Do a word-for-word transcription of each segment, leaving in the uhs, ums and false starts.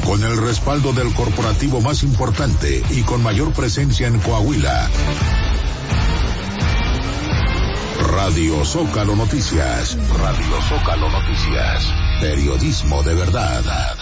Con el respaldo del corporativo más importante y con mayor presencia en Coahuila. Radio Zócalo Noticias. Radio Zócalo Noticias. Periodismo de verdad.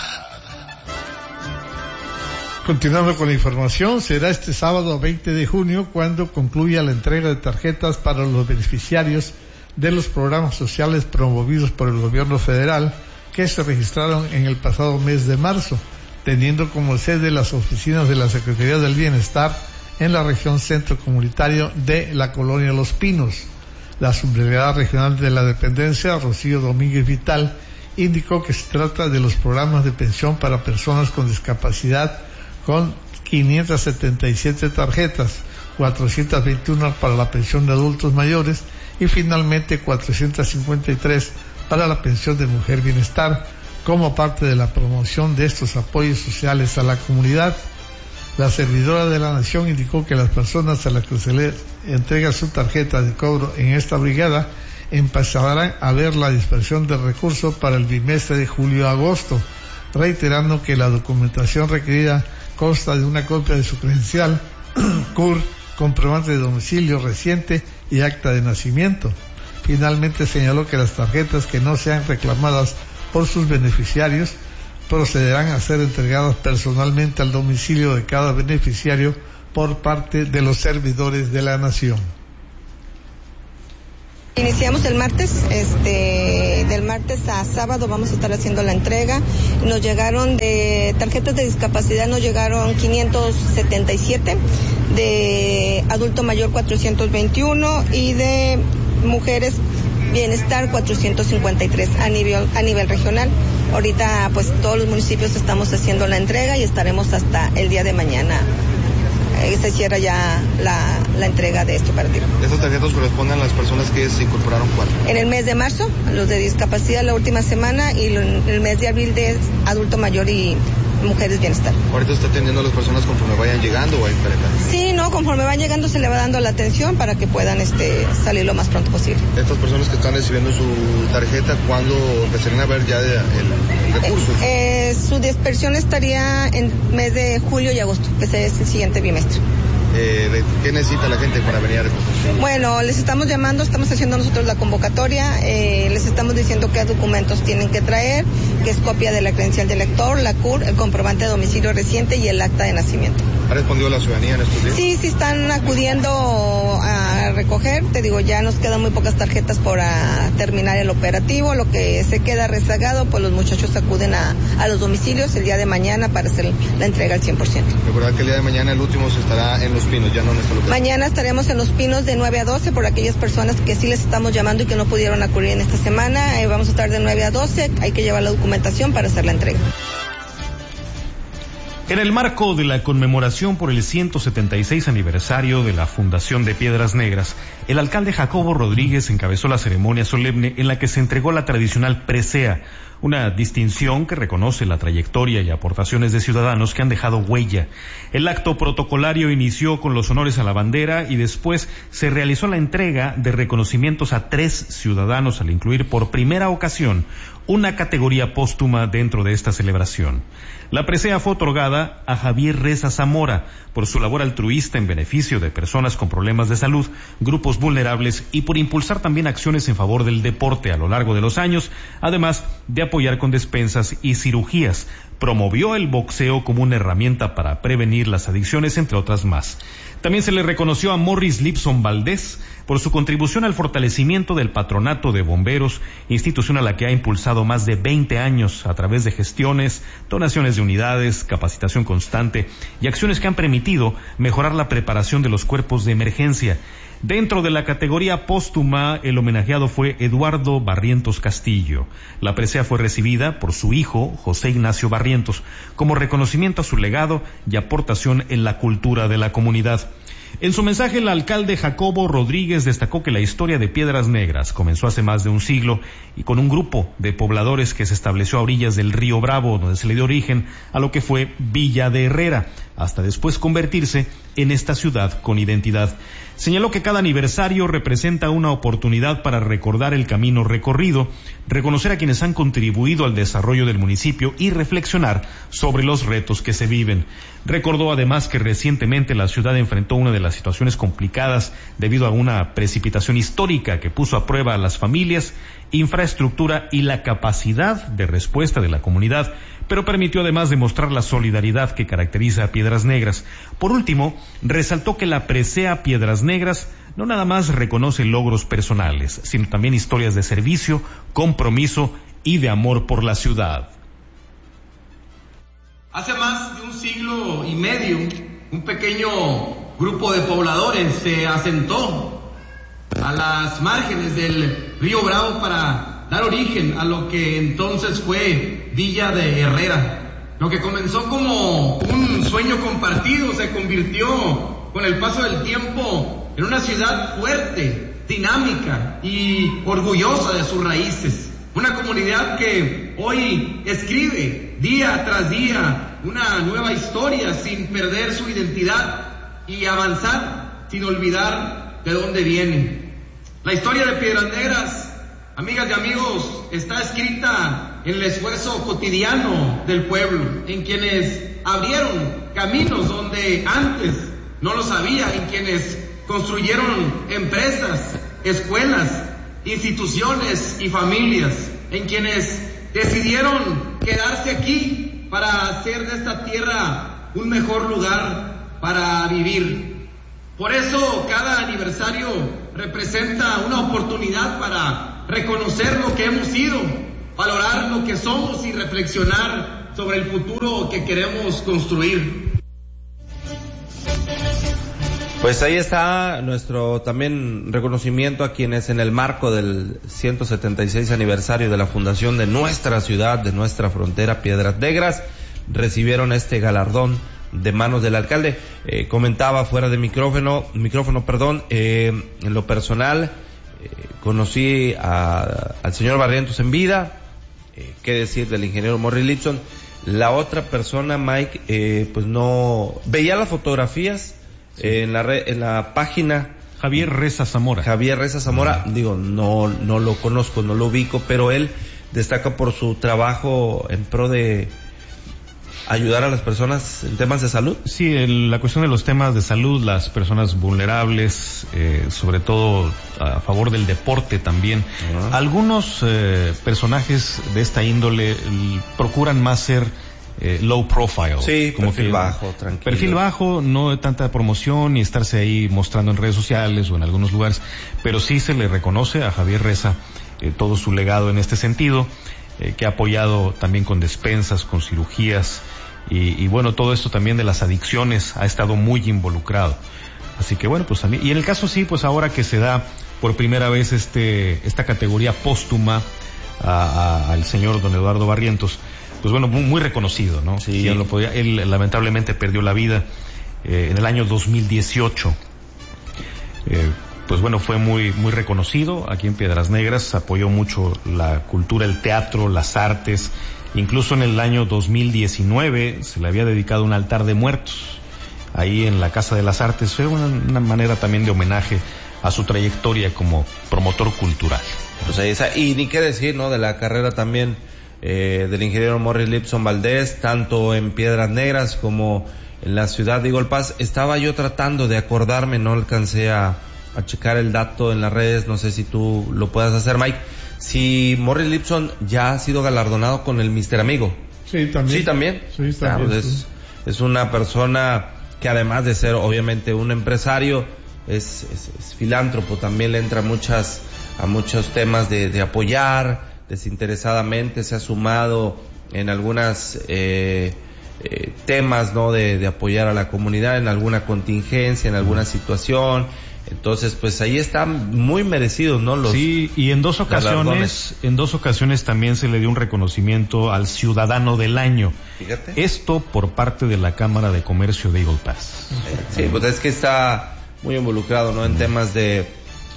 Continuando con la información, será este sábado veinte de junio cuando concluya la entrega de tarjetas para los beneficiarios de los programas sociales promovidos por el gobierno federal que se registraron en el pasado mes de marzo, teniendo como sede las oficinas de la Secretaría del Bienestar en la región centro comunitario de la colonia Los Pinos. La subdelegada regional de la dependencia, Rocío Domínguez Vital, indicó que se trata de los programas de pensión para personas con discapacidad con quinientas setenta y siete tarjetas, cuatrocientas veintiuno para la pensión de adultos mayores y finalmente cuatrocientas cincuenta y tres para la pensión de mujer bienestar, como parte de la promoción de estos apoyos sociales a la comunidad. La servidora de la Nación indicó que las personas a las que se les entrega su tarjeta de cobro en esta brigada empezarán a ver la dispersión de recursos para el bimestre de julio-agosto, reiterando que la documentación requerida consta de una copia de su credencial, C U R, comprobante de domicilio reciente y acta de nacimiento. Finalmente señaló que las tarjetas que no sean reclamadas por sus beneficiarios procederán a ser entregadas personalmente al domicilio de cada beneficiario por parte de los servidores de la Nación. Iniciamos el martes, este, del martes a sábado vamos a estar haciendo la entrega. Nos llegaron de tarjetas de discapacidad, nos llegaron quinientos setenta y siete, de adulto mayor cuatrocientos veintiuno y de mujeres bienestar cuatrocientos cincuenta y tres a nivel, a nivel regional. Ahorita pues todos los municipios estamos haciendo la entrega y estaremos hasta el día de mañana. Eh, se cierra ya la, la entrega de este operativo. ¿Estas tarjetas corresponden a las personas que se incorporaron cuándo? En el mes de marzo, los de discapacidad la última semana y en el mes de abril de adulto mayor y mujeres bienestar. ¿Ahorita está atendiendo a las personas conforme vayan llegando o hay para acá? Sí, no, conforme van llegando se le va dando la atención para que puedan este salir lo más pronto posible. Estas personas que están recibiendo su tarjeta, ¿cuándo empezarían a ver ya el, el recurso? Eh, eh, su dispersión estaría en mes de julio y agosto, que es el siguiente bimestre. Eh, ¿Qué necesita la gente para venir a recoger? Bueno, les estamos llamando, estamos haciendo nosotros la convocatoria, eh, les estamos diciendo qué documentos tienen que traer, que es copia de la credencial del lector, la C U R, el comprobante de domicilio reciente y el acta de nacimiento. ¿Ha respondido la ciudadanía en estos días? Sí, sí están acudiendo a recoger, te digo, ya nos quedan muy pocas tarjetas para terminar el operativo, lo que se queda rezagado, pues los muchachos acuden a, a los domicilios el día de mañana para hacer la entrega al cien por ciento. Recordad que el día de mañana el último se estará en Los Pinos, ya no en esta localidad. Mañana estaremos en Los Pinos de nueve a doce por aquellas personas que sí les estamos llamando y que no pudieron acudir en esta semana, eh, vamos a estar de nueve a doce, hay que llevar la documentación para hacer la entrega. En el marco de la conmemoración por el ciento setenta y seis aniversario de la Fundación de Piedras Negras, el alcalde Jacobo Rodríguez encabezó la ceremonia solemne en la que se entregó la tradicional presea, una distinción que reconoce la trayectoria y aportaciones de ciudadanos que han dejado huella. El acto protocolario inició con los honores a la bandera y después se realizó la entrega de reconocimientos a tres ciudadanos al incluir por primera ocasión una categoría póstuma dentro de esta celebración. La presea fue otorgada a Javier Reza Zamora por su labor altruista en beneficio de personas con problemas de salud, grupos vulnerables y por impulsar también acciones en favor del deporte a lo largo de los años, además de apoyar con despensas y cirugías. Promovió el boxeo como una herramienta para prevenir las adicciones, entre otras más. También se le reconoció a Morris Lipson Valdés por su contribución al fortalecimiento del Patronato de Bomberos, institución a la que ha impulsado más de veinte años a través de gestiones, donaciones de unidades, capacitación constante y acciones que han permitido mejorar la preparación de los cuerpos de emergencia. Dentro de la categoría póstuma, el homenajeado fue Eduardo Barrientos Castillo. La presea fue recibida por su hijo, José Ignacio Barrientos, como reconocimiento a su legado y aportación en la cultura de la comunidad. En su mensaje, el alcalde Jacobo Rodríguez destacó que la historia de Piedras Negras comenzó hace más de un siglo y con un grupo de pobladores que se estableció a orillas del río Bravo, donde se le dio origen a lo que fue Villa de Herrera, hasta después convertirse en esta ciudad con identidad. Señaló que cada aniversario representa una oportunidad para recordar el camino recorrido, reconocer a quienes han contribuido al desarrollo del municipio y reflexionar sobre los retos que se viven. Recordó además que recientemente la ciudad enfrentó una de las situaciones complicadas debido a una precipitación histórica que puso a prueba a las familias, infraestructura y la capacidad de respuesta de la comunidad, pero permitió además demostrar la solidaridad que caracteriza a Piedras Negras. Por último, resaltó que la presea Piedras Negras no nada más reconoce logros personales, sino también historias de servicio, compromiso y de amor por la ciudad. Hace más de un siglo y medio, un pequeño grupo de pobladores se asentó a las márgenes del río Bravo para dar origen a lo que entonces fue Villa de Herrera. Lo que comenzó como un sueño compartido se convirtió con el paso del tiempo en una ciudad fuerte, dinámica y orgullosa de sus raíces. Una comunidad que hoy escribe día tras día una nueva historia sin perder su identidad y avanzar sin olvidar de dónde viene. La historia de Piedras Negras, amigas y amigos, está escrita en el esfuerzo cotidiano del pueblo, en quienes abrieron caminos donde antes no los había, en quienes construyeron empresas, escuelas, instituciones y familias, en quienes decidieron quedarse aquí para hacer de esta tierra un mejor lugar para vivir. Por eso cada aniversario representa una oportunidad para reconocer lo que hemos sido, valorar lo que somos y reflexionar sobre el futuro que queremos construir. Pues ahí está nuestro también reconocimiento a quienes en el marco del ciento setenta y seis aniversario de la fundación de nuestra ciudad, de nuestra frontera, Piedras Negras, recibieron este galardón de manos del alcalde. Eh, comentaba fuera de micrófono, micrófono, perdón, eh, en lo personal, eh, conocí a, al señor Barrientos en vida, eh, qué decir del ingeniero Morris Lipson. La otra persona, Mike, eh, pues no, veía las fotografías, sí. eh, en la re, en la página. Javier Reza Zamora. Javier Reza Zamora, uh-huh. digo, no, no lo conozco, no lo ubico, pero él destaca por su trabajo en pro de ayudar a las personas en temas de salud. Sí, el, la cuestión de los temas de salud, las personas vulnerables, eh, sobre todo a favor del deporte también. Uh-huh. Algunos eh, personajes de esta índole l, procuran más ser eh, low profile. Sí, como perfil que, bajo, tranquilo. Perfil bajo, no de tanta promoción ni estarse ahí mostrando en redes sociales o en algunos lugares, pero sí se le reconoce a Javier Reza eh, todo su legado en este sentido, eh, que ha apoyado también con despensas, con cirugías, y, y bueno, todo esto también de las adicciones ha estado muy involucrado. Así que bueno, pues también, y en el caso sí, pues ahora que se da por primera vez este esta categoría póstuma a, a, al señor don Eduardo Barrientos, pues bueno, muy, muy reconocido, ¿no? Sí. Quien lo podía, él lamentablemente perdió la vida eh, en el año dos mil dieciocho. Eh, pues bueno, fue muy muy reconocido aquí en Piedras Negras, apoyó mucho la cultura, el teatro, las artes. Incluso en el año dos mil diecinueve se le había dedicado un altar de muertos ahí en la Casa de las Artes. Fue una, una manera también de homenaje a su trayectoria como promotor cultural. Pues ahí está. Y ni qué decir, ¿no? De la carrera también eh, del ingeniero Morris Lipson Valdés, tanto en Piedras Negras como en la ciudad de Eagle Pass. Estaba yo tratando de acordarme, no alcancé a, a checar el dato en las redes, no sé si tú lo puedas hacer, Mike. Si Morris Lipson ya ha sido galardonado con el Mister Amigo. Sí, también. Sí, también. Sí, también. Claro, sí. Es, es una persona que además de ser obviamente un empresario, es, es, es filántropo, también le entra muchas, a muchos temas de, de apoyar desinteresadamente, se ha sumado en algunas eh, eh, temas, ¿no? De, de apoyar a la comunidad en alguna contingencia, en alguna situación. Entonces, pues ahí están muy merecidos, ¿no? Los sí, y en dos ocasiones, galardones. en dos ocasiones también se le dio un reconocimiento al Ciudadano del Año. Fíjate. Esto por parte de la Cámara de Comercio de Eagle Pass. Sí, pues es que está muy involucrado, ¿no? En mm. temas de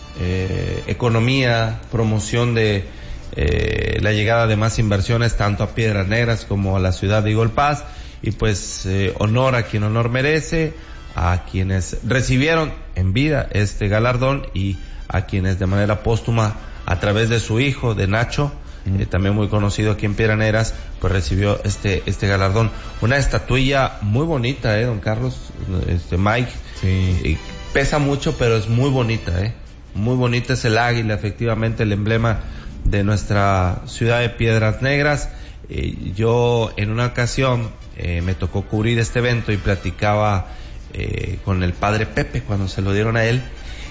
eh, economía, promoción de eh, la llegada de más inversiones tanto a Piedras Negras como a la ciudad de Eagle Pass, y pues eh, honor a quien honor merece, a quienes recibieron en vida este galardón y a quienes de manera póstuma a través de su hijo, de Nacho, mm. eh, también muy conocido aquí en Piedras Negras, pues recibió este este galardón. Una estatuilla muy bonita, eh, don Carlos, este Mike, sí. y pesa mucho, pero es muy bonita, eh, muy bonita, es el águila, efectivamente el emblema de nuestra ciudad de Piedras Negras. Eh, yo en una ocasión eh, me tocó cubrir este evento y platicaba eh, con el padre Pepe cuando se lo dieron a él,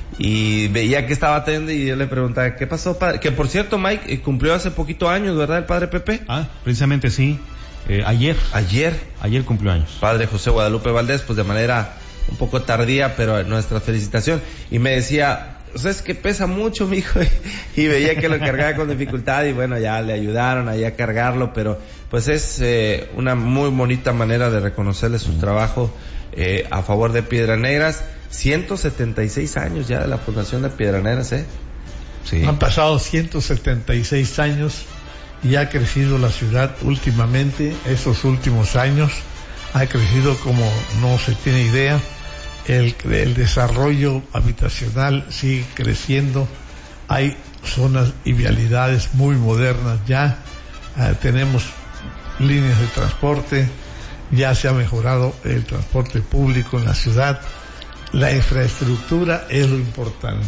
y veía que estaba atendiendo y yo le preguntaba, ¿qué pasó, padre? Que por cierto, Mike, eh, cumplió hace poquito años, ¿verdad, el padre Pepe? Ah, precisamente sí, eh, ayer. Ayer. Ayer cumplió años. Padre José Guadalupe Valdés, pues de manera un poco tardía, pero nuestra felicitación. Y me decía, o sea, es que pesa mucho, mijo, y veía que lo cargaba con dificultad, y bueno, ya le ayudaron ahí a cargarlo, pero pues es eh, una muy bonita manera de reconocerle su trabajo eh, a favor de Piedras Negras. ciento setenta y seis años ya de la fundación de Piedras Negras, ¿eh? Sí. Han pasado ciento setenta y seis años y ha crecido la ciudad últimamente, esos últimos años, ha crecido como no se tiene idea. El, el desarrollo habitacional sigue creciendo, hay zonas y vialidades muy modernas ya, uh, tenemos líneas de transporte, ya se ha mejorado el transporte público en la ciudad, la infraestructura es lo importante,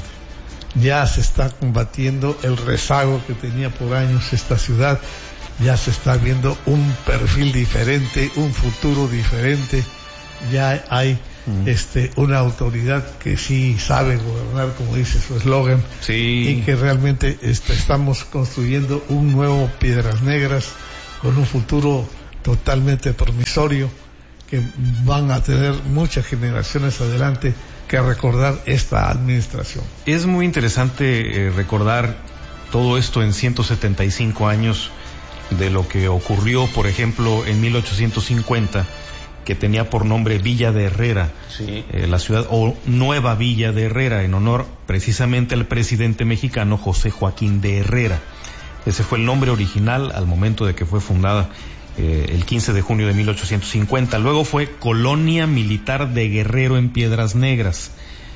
ya se está combatiendo el rezago que tenía por años esta ciudad, ya se está viendo un perfil diferente, un futuro diferente, ya hay mm. este una autoridad que sí sabe gobernar, como dice su eslogan, sí. y que realmente este, estamos construyendo un nuevo Piedras Negras con un futuro totalmente promisorio, que van a tener muchas generaciones adelante que recordar esta administración. Es muy interesante eh, recordar todo esto en ciento setenta y cinco años de lo que ocurrió, por ejemplo, en mil ochocientos cincuenta, que tenía por nombre Villa de Herrera, sí. eh, la ciudad, o Nueva Villa de Herrera, en honor precisamente al presidente mexicano José Joaquín de Herrera. Ese fue el nombre original al momento de que fue fundada eh, el quince de junio de mil ochocientos cincuenta. Luego fue Colonia Militar de Guerrero en Piedras Negras.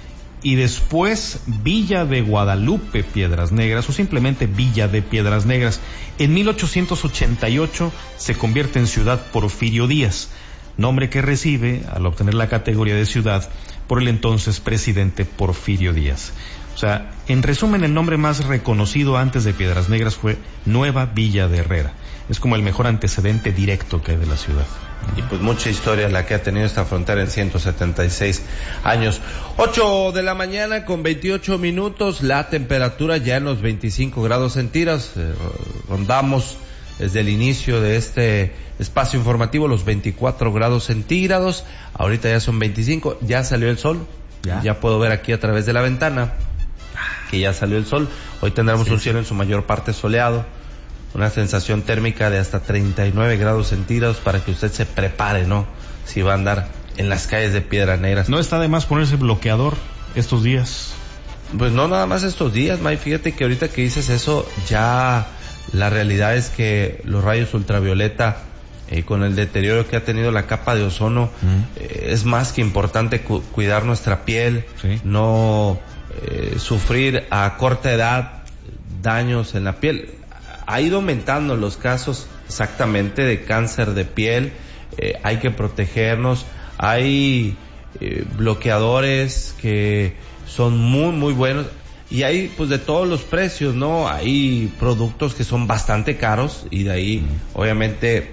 Y después Villa de Guadalupe Piedras Negras, o simplemente Villa de Piedras Negras. En mil ochocientos ochenta y ocho se convierte en Ciudad Porfirio Díaz, nombre que recibe al obtener la categoría de ciudad por el entonces presidente Porfirio Díaz. O sea, en resumen, el nombre más reconocido antes de Piedras Negras fue Nueva Villa de Herrera. Es como el mejor antecedente directo que hay de la ciudad. Y pues mucha historia la que ha tenido esta frontera en ciento setenta y seis años. ocho de la mañana con veintiocho minutos, la temperatura ya en los veinticinco grados centígrados. Eh, rondamos desde el inicio de este espacio informativo los veinticuatro grados centígrados. Ahorita ya son veinticinco, ya salió el sol. Ya, ya puedo ver aquí a través de la ventana que ya salió el sol. Hoy tendremos sí, un cielo en su mayor parte soleado, una sensación térmica de hasta treinta y nueve grados centígrados para que usted se prepare, ¿no? Si va a andar en las calles de Piedras Negras. ¿No está de más ponerse bloqueador estos días? Pues no, nada más estos días, May. Fíjate que ahorita que dices eso, ya la realidad es que los rayos ultravioleta, eh, con el deterioro que ha tenido la capa de ozono, mm. eh, es más que importante cu- cuidar nuestra piel, sí. no eh, sufrir a corta edad daños en la piel. Ha ido aumentando los casos exactamente de cáncer de piel, eh, hay que protegernos, hay eh, bloqueadores que son muy muy buenos y hay pues de todos los precios, ¿no? Hay productos que son bastante caros y de ahí mm. obviamente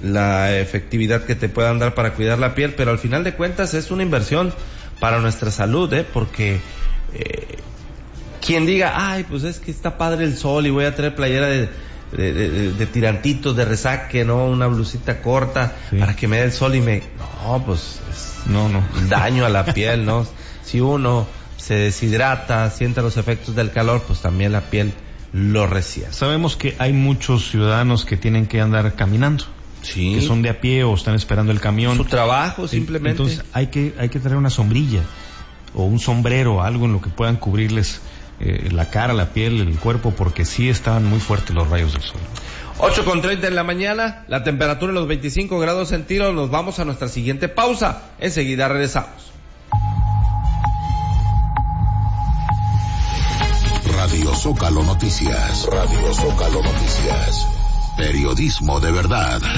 la efectividad que te puedan dar para cuidar la piel, pero al final de cuentas es una inversión para nuestra salud, ¿eh? Porque eh, quien diga, ay, pues es que está padre el sol y voy a traer playera de, de, de, de tirantitos, de resaque, ¿no? Una blusita corta, sí. para que me dé el sol y me... No, pues es no, no. daño a la piel, ¿no? Si uno se deshidrata, siente los efectos del calor, pues también la piel lo resiente. Sabemos que hay muchos ciudadanos que tienen que andar caminando. Sí. Que son de a pie o están esperando el camión. Su trabajo, simplemente. Entonces hay que, hay que traer una sombrilla. o un sombrero, algo en lo que puedan cubrirles eh, la cara, la piel, el cuerpo, porque sí están muy fuertes los rayos del sol. ocho con treinta en la mañana, la temperatura en los veinticinco grados centígrados. Nos vamos a nuestra siguiente pausa. Enseguida regresamos. Radio Zócalo Noticias. Radio Zócalo Noticias. Periodismo de verdad.